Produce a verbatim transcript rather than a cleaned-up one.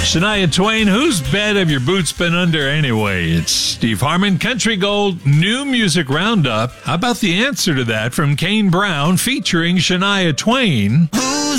Shania Twain, whose bed have your boots been under anyway? It's Steve Harmon, Country Gold New Music Roundup. How about the answer to that from Kane Brown featuring Shania Twain?